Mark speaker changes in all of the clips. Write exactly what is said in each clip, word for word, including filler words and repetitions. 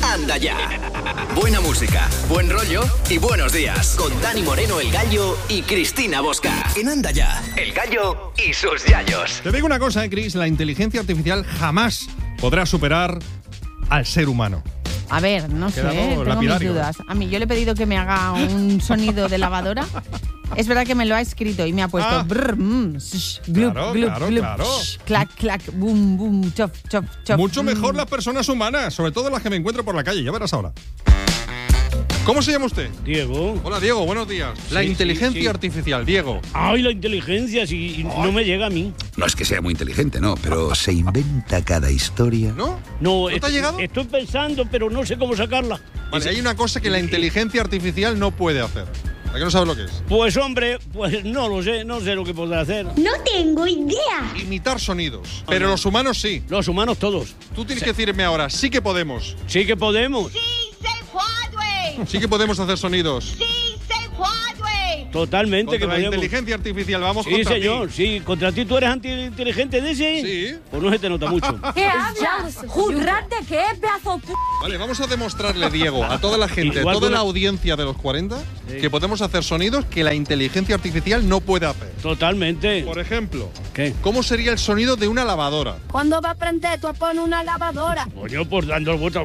Speaker 1: Anda ya. Buena música, buen rollo y buenos días. Con Dani Moreno, el Gallo, y Cristina Bosca. En Anda ya, el Gallo y sus yayos.
Speaker 2: Te digo una cosa, eh, Cris, la inteligencia artificial jamás podrá superar al ser humano.
Speaker 3: A ver, no sé, tengo mis dudas. A mí, yo le he pedido que me haga un sonido de lavadora. Es verdad que me lo ha escrito y me ha puesto
Speaker 2: ah.
Speaker 3: brr, mm, shh, glup,
Speaker 2: claro,
Speaker 3: glup,
Speaker 2: claro,
Speaker 3: glup,
Speaker 2: claro.
Speaker 3: shh, clac, clac, boom, boom, chop, chop, chop.
Speaker 2: Mucho
Speaker 3: mm.
Speaker 2: mejor las personas humanas, sobre todo las que me encuentro por la calle, ya verás ahora. ¿Cómo se llama usted?
Speaker 4: Diego.
Speaker 2: Hola, Diego, buenos días. La
Speaker 4: sí,
Speaker 2: inteligencia
Speaker 4: sí, sí.
Speaker 2: artificial, Diego.
Speaker 4: Ay, la inteligencia, si no me llega a mí.
Speaker 5: No es que sea muy inteligente, no, pero se inventa cada historia.
Speaker 2: ¿No?
Speaker 4: No,
Speaker 2: ¿No te
Speaker 4: est-
Speaker 2: ha llegado?
Speaker 4: Estoy pensando, pero no sé cómo sacarla.
Speaker 2: Vale, hay una cosa que la inteligencia artificial no puede hacer. ¿A qué no sabes lo que es?
Speaker 4: Pues hombre, pues no lo sé, no sé lo que podrá hacer.
Speaker 6: No tengo idea.
Speaker 2: Imitar sonidos. Pero los humanos sí.
Speaker 4: Los humanos todos.
Speaker 2: Tú tienes que decirme ahora, sí que podemos.
Speaker 4: Sí que podemos.
Speaker 6: Sí se puede.
Speaker 2: Sí que podemos hacer sonidos.
Speaker 6: Sí se puede.
Speaker 4: Totalmente
Speaker 2: Contra
Speaker 4: que
Speaker 2: la
Speaker 4: podemos.
Speaker 2: inteligencia artificial, vamos
Speaker 4: Sí,
Speaker 2: contra
Speaker 4: señor,
Speaker 2: ti.
Speaker 4: sí. ¿Contra ti tú eres anti-inteligente de ese?
Speaker 2: Sí.
Speaker 4: Pues no se te nota mucho.
Speaker 6: ¿Qué hablas? ¿Jurrar de qué, pedazo p***?
Speaker 2: Vale, vamos a demostrarle, Diego, a toda la gente,
Speaker 4: Igual
Speaker 2: toda
Speaker 4: que
Speaker 2: la
Speaker 4: una-
Speaker 2: audiencia de los cuarenta,
Speaker 4: Sí.
Speaker 2: que podemos hacer sonidos que la inteligencia artificial no puede hacer.
Speaker 4: Totalmente.
Speaker 2: Por ejemplo,
Speaker 4: ¿Qué?
Speaker 2: ¿cómo sería el sonido de una lavadora?
Speaker 6: ¿Cuándo va a aprender tú a poner una lavadora?
Speaker 4: Coño, pues dando vueltas.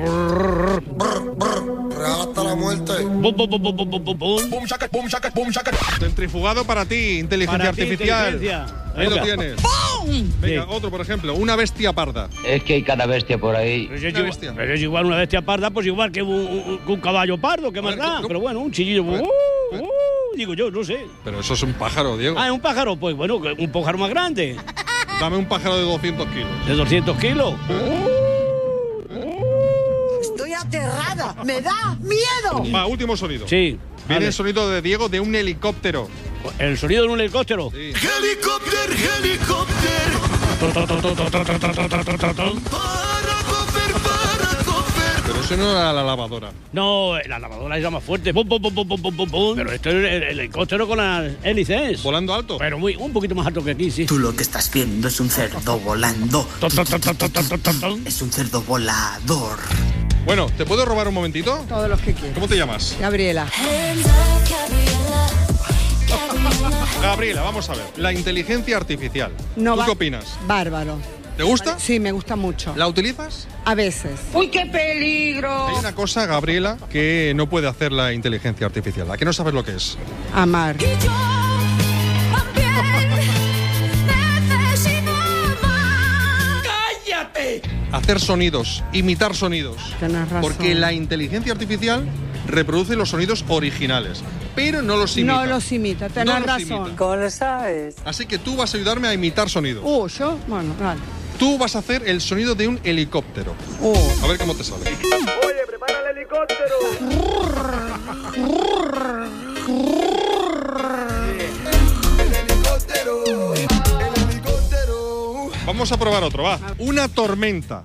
Speaker 7: Hasta la muerte.
Speaker 4: Bum, bum, bum, bum, bum, bum, bum.
Speaker 7: Boom, shacket, boom, shacket, boom, shacket.
Speaker 2: Centrifugado para ti, inteligencia
Speaker 4: Para ti,
Speaker 2: artificial.
Speaker 4: inteligencia.
Speaker 2: Ahí lo
Speaker 4: Venga.
Speaker 2: tienes. Venga,
Speaker 4: Sí.
Speaker 2: otro, por ejemplo, una bestia parda.
Speaker 8: Es que hay cada bestia por ahí.
Speaker 4: Pero es,
Speaker 2: Una
Speaker 4: igual,
Speaker 2: bestia.
Speaker 4: pero es igual una bestia parda, pues igual que un, un- que un caballo pardo, que
Speaker 2: A
Speaker 4: más
Speaker 2: ver,
Speaker 4: da.
Speaker 2: ¿cómo?
Speaker 4: Pero bueno, un chillillo.
Speaker 2: A ver,
Speaker 4: uh,
Speaker 2: a ver.
Speaker 4: uh, digo yo, no sé.
Speaker 2: Pero eso es un pájaro, Diego.
Speaker 4: Ah, es un pájaro, pues bueno, que un pájaro más grande,
Speaker 2: Dame un pájaro de doscientos kilos.
Speaker 4: de doscientos kilos.
Speaker 9: Estoy aterrada. ¡Me da miedo!
Speaker 2: Va, último sonido.
Speaker 4: Sí.
Speaker 2: Viene
Speaker 4: vale.
Speaker 2: el sonido de Diego de un helicóptero.
Speaker 4: El sonido de un helicóptero.
Speaker 2: Sí.
Speaker 7: Helicóptero, helicóptero. Para coger, para coger.
Speaker 2: Pero eso no era la lavadora.
Speaker 4: No, la lavadora es la más fuerte. Pum, pum, pum, pum, pum, pum, pum, pum. Pero esto es el, el helicóptero con las hélices.
Speaker 2: Volando alto.
Speaker 4: Pero muy, un poquito más alto que aquí, sí.
Speaker 9: Tú lo que estás viendo es un cerdo volando.
Speaker 4: Ton, ton, ton, ton, ton, ton, ton, ton.
Speaker 9: Es un cerdo volador.
Speaker 2: Bueno, ¿te puedo robar un momentito?
Speaker 10: Todos los que quieras.
Speaker 2: ¿Cómo te llamas?
Speaker 10: Gabriela.
Speaker 2: Gabriela, vamos a ver. La inteligencia artificial.
Speaker 10: No
Speaker 2: ¿Tú
Speaker 10: va-
Speaker 2: qué opinas?
Speaker 10: Bárbaro.
Speaker 2: ¿Te gusta?
Speaker 10: Sí, me gusta mucho.
Speaker 2: ¿La utilizas?
Speaker 10: A veces.
Speaker 6: ¡Uy, qué peligro!
Speaker 2: Hay una cosa, Gabriela, que no puede hacer la inteligencia artificial. ¿A qué no sabes lo que es?
Speaker 10: Amar.
Speaker 7: ¡Cállate!
Speaker 2: Hacer sonidos, imitar sonidos.
Speaker 10: Tienes razón.
Speaker 2: Porque la inteligencia artificial reproduce los sonidos originales, pero no los imita.
Speaker 10: No los imita, tenés
Speaker 2: No los
Speaker 10: razón.
Speaker 2: imita.
Speaker 10: ¿Cómo lo sabes?
Speaker 2: Así que tú vas a ayudarme a imitar sonidos.
Speaker 10: Uh, yo, bueno, vale.
Speaker 2: Tú vas a hacer el sonido de un helicóptero.
Speaker 10: Uh.
Speaker 2: A ver cómo te sale.
Speaker 7: Oye, prepara el helicóptero. El helicóptero. El helicóptero.
Speaker 2: Vamos a probar otro, va. Una tormenta.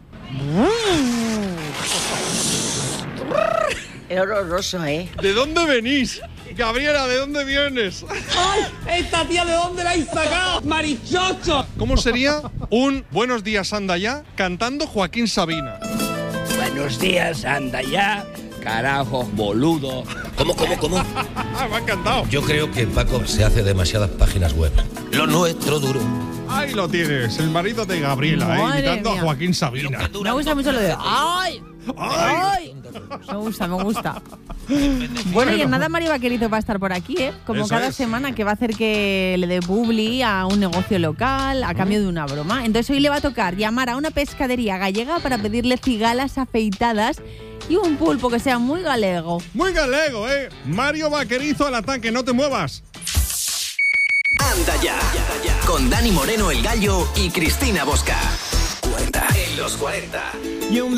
Speaker 11: Es horroroso, ¿eh?
Speaker 2: ¿De dónde venís? Gabriela, ¿de dónde vienes?
Speaker 10: ¡Ay! ¿Esta tía de dónde la habéis sacado? ¡Marichocho!
Speaker 2: ¿Cómo sería un Buenos días, anda ya cantando Joaquín Sabina?
Speaker 8: Buenos días, anda ya. Carajo, boludo.
Speaker 5: ¿Cómo, cómo, cómo?
Speaker 2: Me ha encantado.
Speaker 5: Yo creo que Paco se hace demasiadas páginas web. Lo nuestro duro.
Speaker 2: Ahí lo tienes, el marido de Gabriela, eh,
Speaker 3: Madre
Speaker 2: imitando
Speaker 3: mía.
Speaker 2: a Joaquín Sabina.
Speaker 3: Me gusta mucho lo de ¡ay!
Speaker 2: ¡Ay!
Speaker 3: Me gusta, me gusta. Bueno, y en nada Mario Vaquerizo va a estar por aquí, ¿eh? Como
Speaker 2: Eso
Speaker 3: cada
Speaker 2: es.
Speaker 3: semana, que va a hacer que le dé publi a un negocio local a cambio de una broma. Entonces hoy le va a tocar llamar a una pescadería gallega para pedirle cigalas afeitadas y un pulpo que sea muy galego.
Speaker 2: Muy galego, ¿eh? Mario Vaquerizo al ataque, no te muevas.
Speaker 1: Anda ya. Con Dani Moreno, el Gallo, y Cristina Bosca. cuarenta en los cuarenta.
Speaker 12: Y un